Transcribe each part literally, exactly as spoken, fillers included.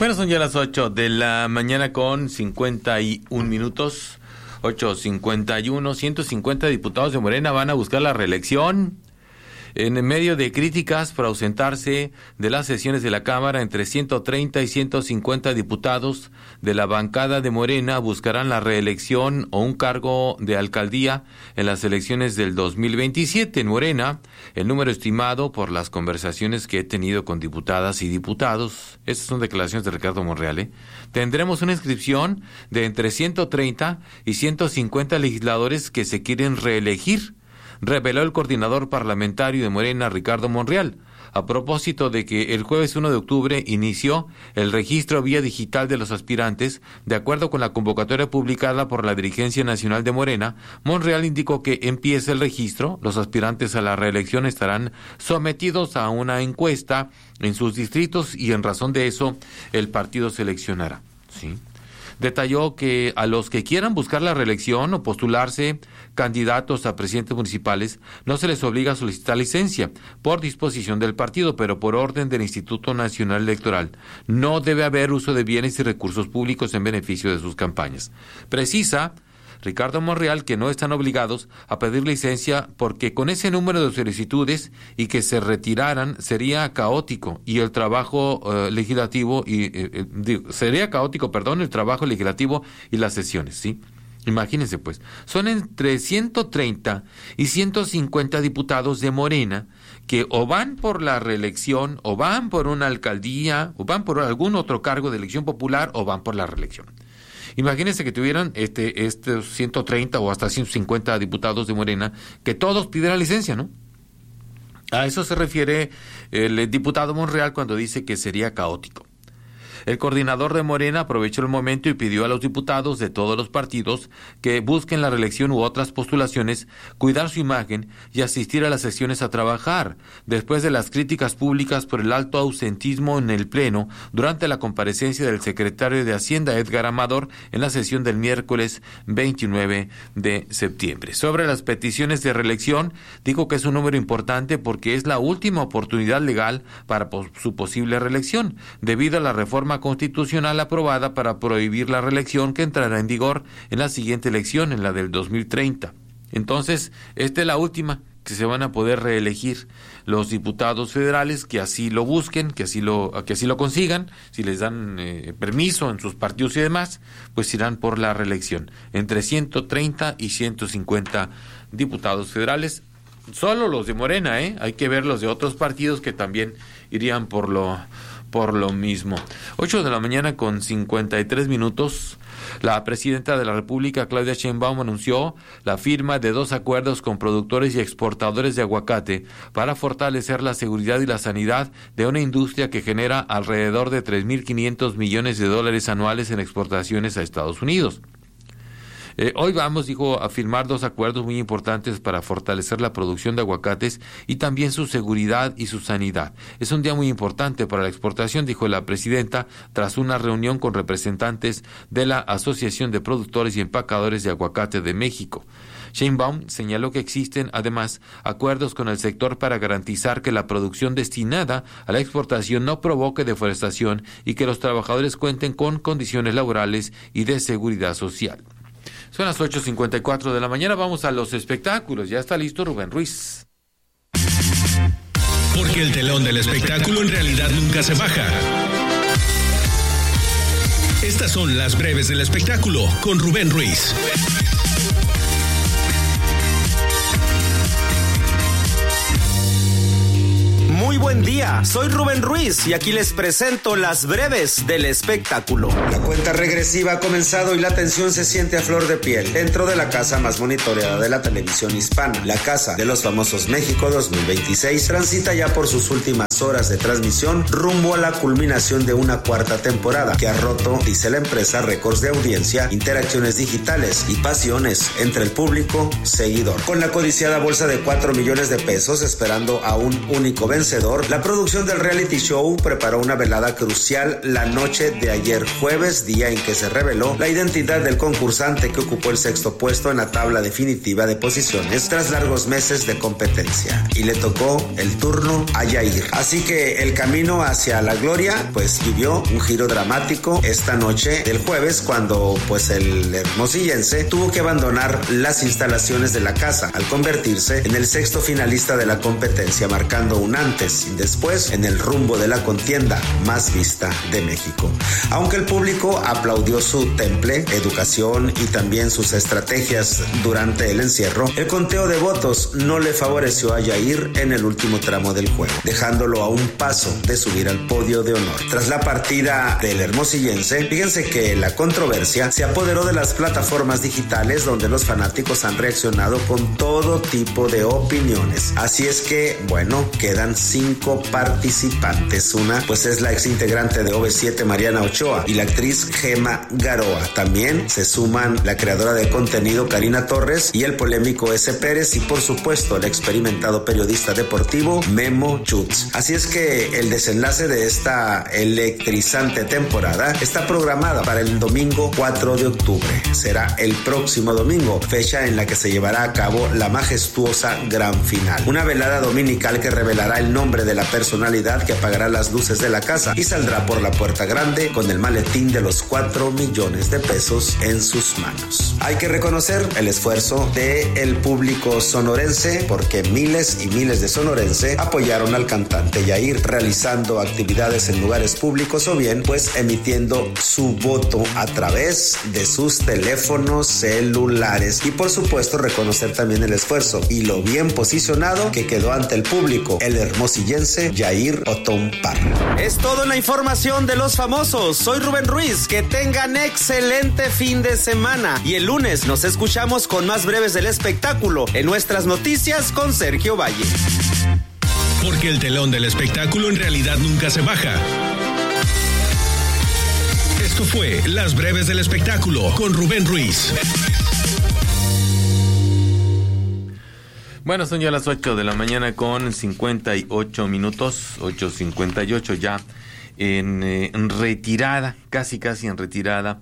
Bueno, son ya las ocho de la mañana con cincuenta y un minutos. ocho cincuenta y uno. ciento cincuenta diputados de Morena van a buscar la reelección. En medio de críticas por ausentarse de las sesiones de la Cámara, entre ciento treinta y ciento cincuenta diputados de la bancada de Morena buscarán la reelección o un cargo de alcaldía en las elecciones del dos mil veintisiete. En Morena, el número estimado por las conversaciones que he tenido con diputadas y diputados, estas son declaraciones de Ricardo Monreal, ¿eh? Tendremos una inscripción de entre ciento treinta y ciento cincuenta legisladores que se quieren reelegir, reveló el coordinador parlamentario de Morena, Ricardo Monreal, a propósito de que el jueves uno de octubre inició el registro vía digital de los aspirantes. De acuerdo con la convocatoria publicada por la Dirigencia Nacional de Morena, Monreal indicó que empieza el registro. Los aspirantes a la reelección estarán sometidos a una encuesta en sus distritos y en razón de eso el partido seleccionará. ¿Sí? Detalló que a los que quieran buscar la reelección o postularse candidatos a presidentes municipales no se les obliga a solicitar licencia por disposición del partido, pero por orden del Instituto Nacional Electoral. No debe haber uso de bienes y recursos públicos en beneficio de sus campañas. Precisa Ricardo Monreal que no están obligados a pedir licencia porque con ese número de solicitudes y que se retiraran sería caótico y el trabajo uh, legislativo y eh, eh, digo, sería caótico, perdón, el trabajo legislativo y las sesiones, ¿sí? Imagínense pues, son entre ciento treinta y ciento cincuenta diputados de Morena que o van por la reelección o van por una alcaldía o van por algún otro cargo de elección popular o van por la reelección. Imagínense que tuvieran este estos ciento treinta o hasta ciento cincuenta diputados de Morena que todos pidieran licencia, ¿no? A eso se refiere el diputado Monreal cuando dice que sería caótico. El coordinador de Morena aprovechó el momento y pidió a los diputados de todos los partidos que busquen la reelección u otras postulaciones, cuidar su imagen y asistir a las sesiones a trabajar, después de las críticas públicas por el alto ausentismo en el Pleno durante la comparecencia del secretario de Hacienda, Edgar Amador, en la sesión del miércoles veintinueve de septiembre. Sobre las peticiones de reelección, dijo que es un número importante porque es la última oportunidad legal para su posible reelección, debido a la reforma constitucional aprobada para prohibir la reelección que entrará en vigor en la siguiente elección, en la del dos mil treinta. Entonces, esta es la última que se van a poder reelegir los diputados federales que así lo busquen, que así lo que así lo consigan, si les dan eh, permiso en sus partidos y demás, pues irán por la reelección. Entre ciento treinta y ciento cincuenta diputados federales, solo los de Morena, ¿eh? Hay que ver los de otros partidos que también irían por lo por lo mismo. ocho de la mañana con cincuenta y tres minutos. La presidenta de la República, Claudia Sheinbaum, anunció la firma de dos acuerdos con productores y exportadores de aguacate para fortalecer la seguridad y la sanidad de una industria que genera alrededor de tres mil quinientos millones de dólares anuales en exportaciones a Estados Unidos. Eh, hoy vamos, dijo, a firmar dos acuerdos muy importantes para fortalecer la producción de aguacates y también su seguridad y su sanidad. Es un día muy importante para la exportación, dijo la presidenta, tras una reunión con representantes de la Asociación de Productores y Empacadores de Aguacate de México. Sheinbaum señaló que existen, además, acuerdos con el sector para garantizar que la producción destinada a la exportación no provoque deforestación y que los trabajadores cuenten con condiciones laborales y de seguridad social. Son las ocho cincuenta y cuatro de la mañana, vamos a los espectáculos. Ya está listo Rubén Ruiz. Porque el telón del espectáculo en realidad nunca se baja. Estas son las breves del espectáculo con Rubén Ruiz. Muy buen día, soy Rubén Ruiz y aquí les presento las breves del espectáculo. La cuenta regresiva ha comenzado y la tensión se siente a flor de piel dentro de la casa más monitoreada de la televisión hispana. La Casa de los Famosos México dos mil veintiséis transita ya por sus últimas horas de transmisión rumbo a la culminación de una cuarta temporada que ha roto, dice la empresa, récords de audiencia, interacciones digitales y pasiones entre el público seguidor. Con la codiciada bolsa de cuatro millones de pesos esperando a un único vencedor, prometedor, la producción del reality show preparó una velada crucial la noche de ayer jueves, día en que se reveló la identidad del concursante que ocupó el sexto puesto en la tabla definitiva de posiciones tras largos meses de competencia, y le tocó el turno a Yair. Así que el camino hacia la gloria pues vivió un giro dramático esta noche del jueves, cuando pues el hermosillense tuvo que abandonar las instalaciones de la casa al convertirse en el sexto finalista de la competencia, marcando un antes y después en el rumbo de la contienda más vista de México. Aunque el público aplaudió su temple, educación y también sus estrategias durante el encierro, el conteo de votos no le favoreció a Yair en el último tramo del juego, dejándolo a un paso de subir al podio de honor. Tras la partida del hermosillense, fíjense que la controversia se apoderó de las plataformas digitales, donde los fanáticos han reaccionado con todo tipo de opiniones. Así es que, bueno, quedan cinco participantes. Una, pues es la ex integrante de O V siete, Mariana Ochoa, y la actriz Gema Garoa. También se suman la creadora de contenido Karina Torres y el polémico S. Pérez, y por supuesto el experimentado periodista deportivo Memo Chutz. Así es que el desenlace de esta electrizante temporada está programada para el domingo cuatro de octubre. Será el próximo domingo, fecha en la que se llevará a cabo la majestuosa gran final. Una velada dominical que revelará el nombre de la personalidad que apagará las luces de la casa y saldrá por la puerta grande con el maletín de los cuatro millones de pesos en sus manos. Hay que reconocer el esfuerzo del público sonorense, porque miles y miles de sonorense apoyaron al cantante Yair, realizando actividades en lugares públicos o bien pues emitiendo su voto a través de sus teléfonos celulares. Y por supuesto reconocer también el esfuerzo y lo bien posicionado que quedó ante el público el hermosillense Yair Otón Parra. Es todo en la información de los famosos. Soy Rubén Ruiz. Que tengan excelente fin de semana. Y el lunes nos escuchamos con más breves del espectáculo en nuestras noticias con Sergio Valle. Porque el telón del espectáculo en realidad nunca se baja. Esto fue Las Breves del Espectáculo con Rubén Ruiz. Bueno, son ya las ocho de la mañana con cincuenta y ocho minutos, ocho cincuenta y ocho ya en, eh, en retirada, casi casi en retirada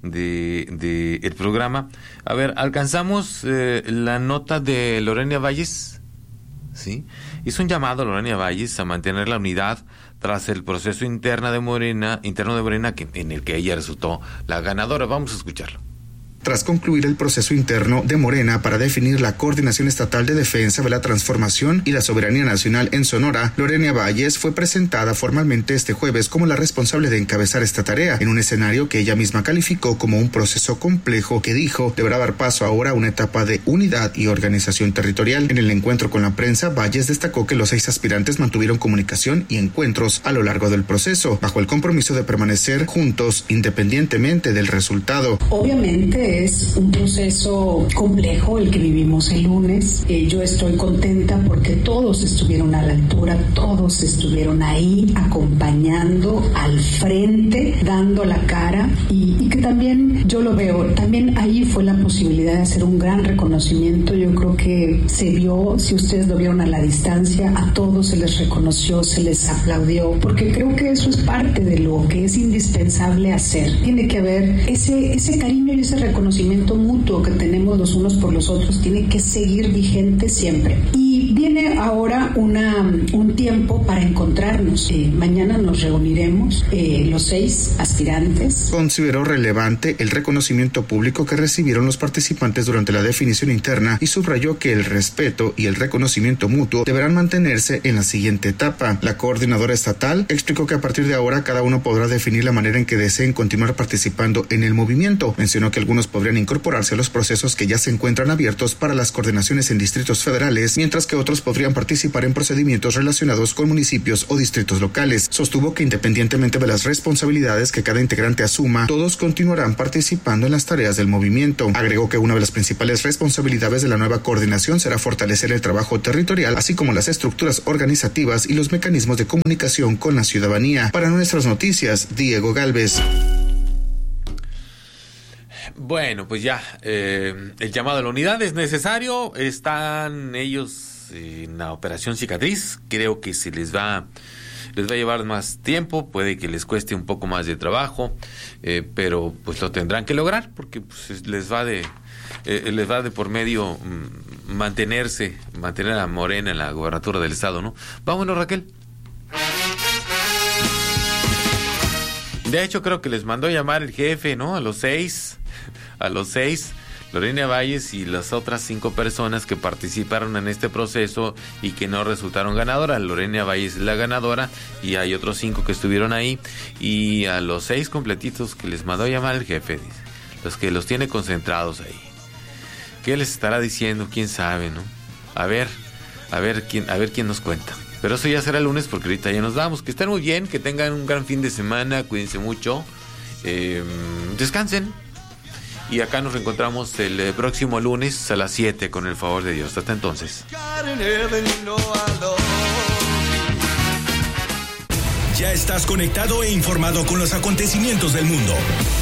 de, de el programa. A ver, ¿alcanzamos eh, la nota de Lorena Valles? ¿Sí? Hizo un llamado a Lorena Valles a mantener la unidad tras el proceso interna de Morena, interno de Morena, que, en el que ella resultó la ganadora. Vamos a escucharlo. Tras concluir el proceso interno de Morena para definir la Coordinación Estatal de Defensa de la Transformación y la Soberanía Nacional en Sonora, Lorena Valles fue presentada formalmente este jueves como la responsable de encabezar esta tarea, en un escenario que ella misma calificó como un proceso complejo que dijo deberá dar paso ahora a una etapa de unidad y organización territorial. En el encuentro con la prensa, Valles destacó que los seis aspirantes mantuvieron comunicación y encuentros a lo largo del proceso, bajo el compromiso de permanecer juntos independientemente del resultado. Obviamente es un proceso complejo el que vivimos el lunes. Eh, yo estoy contenta porque todos estuvieron a la altura, todos estuvieron ahí acompañando al frente, dando la cara, y, y que también yo lo veo, también ahí fue la posibilidad de hacer un gran reconocimiento. Yo creo que se vio, si ustedes lo vieron a la distancia, a todos se les reconoció, se les aplaudió, porque creo que eso es parte de lo que es indispensable hacer. Tiene que haber ese, ese cariño y ese reconocimiento conocimiento mutuo que tenemos los unos por los otros, tiene que seguir vigente siempre. Y viene ahora una, un tiempo para encontrarnos. Eh, mañana nos reuniremos eh, los seis aspirantes. Consideró relevante el reconocimiento público que recibieron los participantes durante la definición interna y subrayó que el respeto y el reconocimiento mutuo deberán mantenerse en la siguiente etapa. La coordinadora estatal explicó que a partir de ahora cada uno podrá definir la manera en que deseen continuar participando en el movimiento. Mencionó que algunos podrían incorporarse a los procesos que ya se encuentran abiertos para las coordinaciones en distritos federales, mientras que otros podrían participar en procedimientos relacionados con municipios o distritos locales. Sostuvo que independientemente de las responsabilidades que cada integrante asuma, todos continuarán participando en las tareas del movimiento. Agregó que una de las principales responsabilidades de la nueva coordinación será fortalecer el trabajo territorial, así como las estructuras organizativas y los mecanismos de comunicación con la ciudadanía. Para Nuestras Noticias, Diego Galvez. Bueno, pues ya, eh, el llamado a la unidad es necesario, están ellos en la operación cicatriz. Creo que se les va, les va a llevar más tiempo, puede que les cueste un poco más de trabajo, eh, pero pues lo tendrán que lograr porque pues, les va de eh, les va de por medio mm, mantenerse, mantener a Morena en la gobernatura del estado, ¿no? Vámonos, Raquel. De hecho, creo que les mandó llamar el jefe, ¿no? A los seis, a los seis, Lorena Valles y las otras cinco personas que participaron en este proceso y que no resultaron ganadoras. Lorena Valles es la ganadora y hay otros cinco que estuvieron ahí. Y a los seis completitos que les mandó llamar el jefe, dice, los que los tiene concentrados ahí. ¿Qué les estará diciendo? ¿Quién sabe, no? A ver, a ver quién, a ver quién nos cuenta. Pero eso ya será el lunes porque ahorita ya nos vamos. Que estén muy bien, que tengan un gran fin de semana, cuídense mucho, eh, descansen. Y acá nos reencontramos el eh, próximo lunes a las siete con el favor de Dios. Hasta entonces. Ya estás conectado e informado con los acontecimientos del mundo.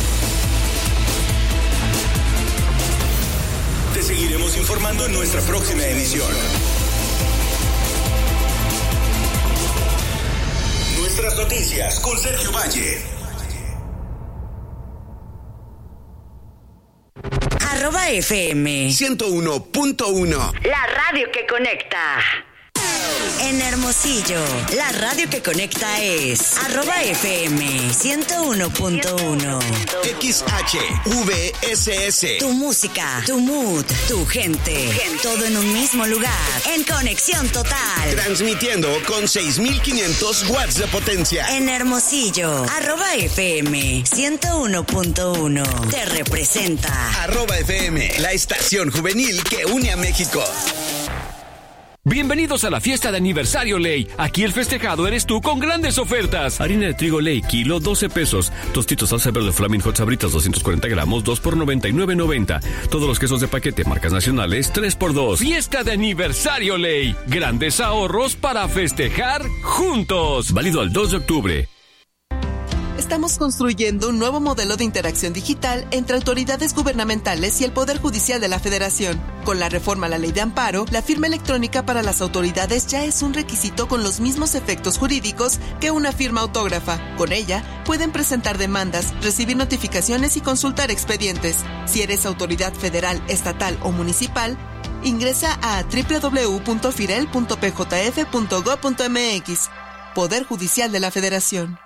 Te seguiremos informando en nuestra próxima emisión. Nuestras noticias con Sergio Valle. Arroba F M ciento uno punto uno. La radio que conecta. En Hermosillo, la radio que conecta es arroba F M ciento uno punto uno. X H V S S. Tu música, tu mood, tu gente. Todo en un mismo lugar. En conexión total. Transmitiendo con seis mil quinientos watts de potencia. En Hermosillo, arroba F M ciento uno punto uno. Te representa. Arroba F M, la estación juvenil que une a México. Bienvenidos a la fiesta de aniversario Ley. Aquí el festejado eres tú con grandes ofertas. Harina de trigo Ley, kilo, doce pesos. Tostitos salsa verde Flaming Hot Sabritas, doscientos cuarenta gramos, dos por noventa y nueve noventa. Todos los quesos de paquete, marcas nacionales, tres por dos. Fiesta de aniversario Ley. Grandes ahorros para festejar juntos. Válido al dos de octubre. Estamos construyendo un nuevo modelo de interacción digital entre autoridades gubernamentales y el Poder Judicial de la Federación. Con la reforma a la Ley de Amparo, la firma electrónica para las autoridades ya es un requisito con los mismos efectos jurídicos que una firma autógrafa. Con ella, pueden presentar demandas, recibir notificaciones y consultar expedientes. Si eres autoridad federal, estatal o municipal, ingresa a doble u doble u doble u punto firel punto p j f punto gob punto m x. Poder Judicial de la Federación.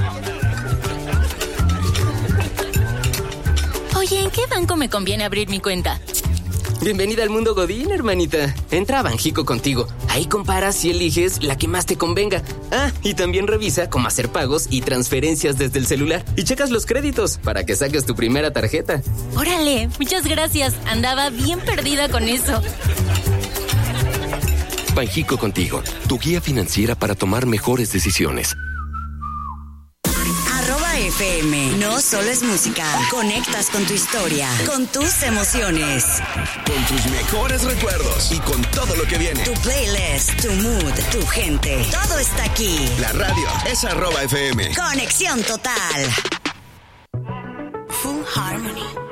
Oye, ¿en qué banco me conviene abrir mi cuenta? Bienvenida al mundo Godín, hermanita. Entra a Banjico Contigo. Ahí comparas y eliges la que más te convenga. Ah, y también revisa cómo hacer pagos y transferencias desde el celular. Y checas los créditos para que saques tu primera tarjeta. Órale, muchas gracias. Andaba bien perdida con eso. Banjico Contigo, tu guía financiera para tomar mejores decisiones. F M. No solo es música. Conectas con tu historia, con tus emociones, con tus mejores recuerdos y con todo lo que viene. Tu playlist, tu mood, tu gente. Todo está aquí. La radio es arroba F M. Conexión total. Full Harmony.